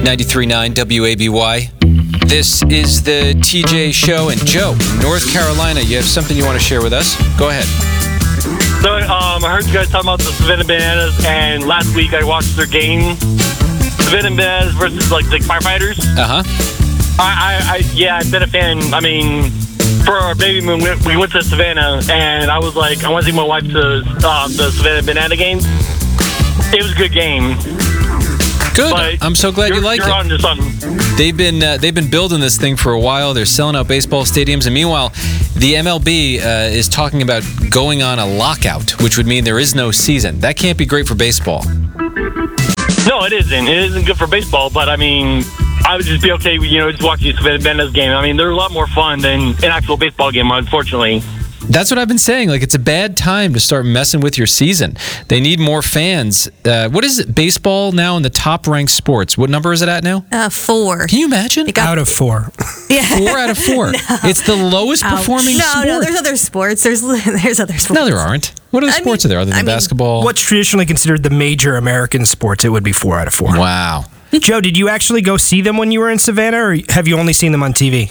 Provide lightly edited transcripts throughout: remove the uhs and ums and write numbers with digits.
93.9 WABY. This is the TJ Show. And Joe, North Carolina, you have something you want to share with us? Go ahead. So, I heard you guys talking about the Savannah Bananas, and last week I watched their game. Savannah Bananas versus, the firefighters. Uh-huh. I've been a fan. I mean, for our baby moon, we went to Savannah, and I was like, I want to take my wife to the Savannah Banana game. It was a good game. Good. But I'm so glad you like it. You're on to something. They've been building this thing for a while. They're selling out baseball stadiums, and meanwhile, the MLB is talking about going on a lockout, which would mean there is no season. That can't be great for baseball. No, it isn't. It isn't good for baseball, but I mean, I would just be okay with, just watching the Savannah Bananas game. I mean, they're a lot more fun than an actual baseball game, unfortunately. That's what I've been saying. It's a bad time to start messing with your season. They need more fans. What is it? Baseball now in the top-ranked sports. What number is it at now? 4. Can you imagine? Out of 4. Yeah. 4 out of 4. No. It's the lowest performing sport. No, there's other sports. There's other sports. No, there aren't. What other sports are there other than basketball? What's traditionally considered the major American sports, it would be 4 out of 4. Wow. Joe, did you actually go see them when you were in Savannah, or have you only seen them on TV?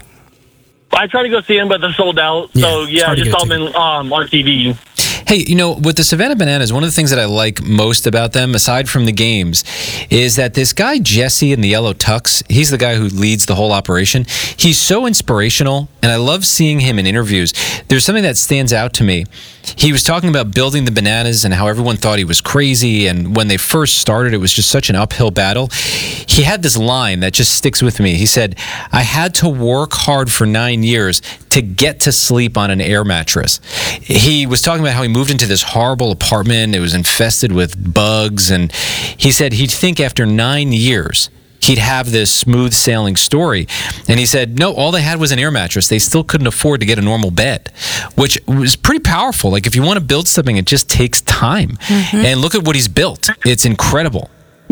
I tried to go see them, but they're sold out. So, I just saw them on TV. Hey, with the Savannah Bananas, one of the things that I like most about them, aside from the games, is that this guy, Jesse in the yellow tux, he's the guy who leads the whole operation. He's so inspirational, and I love seeing him in interviews. There's something that stands out to me. He was talking about building the bananas and how everyone thought he was crazy, and when they first started, it was just such an uphill battle. He had this line that just sticks with me. He said, I had to work hard for 9 years to get to sleep on an air mattress. He was talking about how he moved into this horrible apartment. It was infested with bugs, and he said he'd think after 9 years he'd have this smooth sailing story. And he said, no, all they had was an air mattress. They still couldn't afford to get a normal bed, which was pretty powerful. If you want to build something, it just takes time. Mm-hmm. And look at what he's built. It's incredible.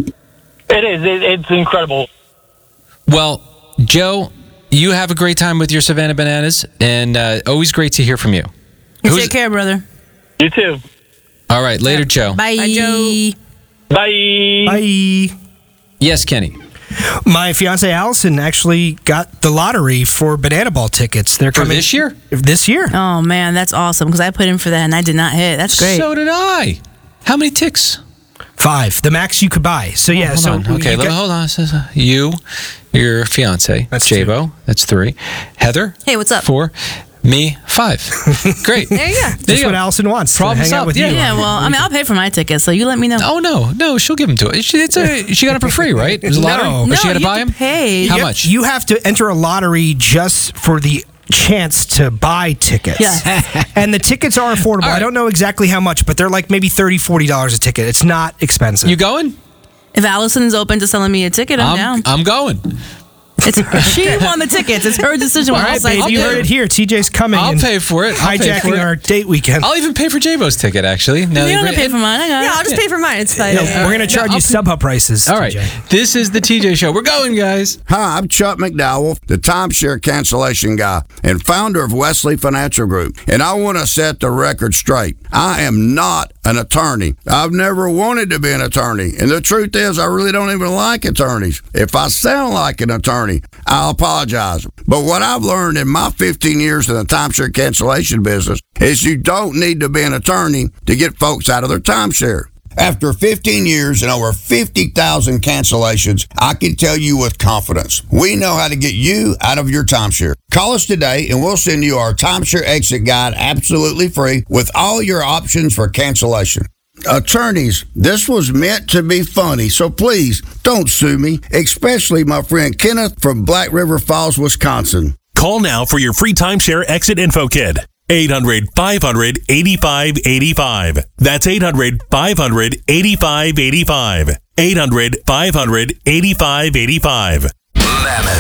It is. It's incredible. Well, Joe, you have a great time with your Savannah Bananas, and always great to hear from you. Take care, brother. You too. All right, later, Joe. Bye. Bye, Joe. Bye. Bye. Yes, Kenny. My fiance Allison actually got the lottery for Banana Ball tickets. They're coming this year? This year. Oh, man, that's awesome, because I put in for that, and I did not hit. That's great. So did I. How many ticks? 5. The max you could buy. So, yeah. Hold on. Okay, hold on. You, your fiance. That's Jabo. 2. That's 3. Heather. Hey, what's up? 4. Me, 5. Great. There you go. That's what Allison wants. Problem hang out with you. Yeah, well, I'll pay for my tickets, so you let me know. Oh, no, she'll give them to her. She got them for free, right? It was a lottery? No. Or she had to buy them? Pay. How much? You have to enter a lottery just for the chance to buy tickets. Yeah. And the tickets are affordable. Right. I don't know exactly how much, but they're maybe $30, $40 a ticket. It's not expensive. You going? If Allison's open to selling me a ticket, I'm down. I'm going. She won the tickets. It's her decision. All right, babe, you heard it here. TJ's coming. I'll pay for it. Hijacking our date weekend. I'll even pay for Jabo's ticket, actually. You don't have to pay for mine. I got it. I'll just pay for mine. It's fine. We're going to charge you StubHub prices. All right. TJ. This is the TJ Show. We're going, guys. Hi, I'm Chuck McDowell, the timeshare cancellation guy and founder of Wesley Financial Group. And I want to set the record straight. I am not an attorney. I've never wanted to be an attorney. And the truth is, I really don't even like attorneys. If I sound like an attorney, I'll apologize. But what I've learned in my 15 years in the timeshare cancellation business is you don't need to be an attorney to get folks out of their timeshare. After 15 years and over 50,000 cancellations, I can tell you with confidence, we know how to get you out of your timeshare. Call us today and we'll send you our timeshare exit guide absolutely free with all your options for cancellation. Attorneys, this was meant to be funny, so please don't sue me, especially my friend Kenneth from Black River Falls, Wisconsin. Call now for your free timeshare exit info kit. 800-500-8585. That's 800-500-8585. 800-500-8585. Mammoth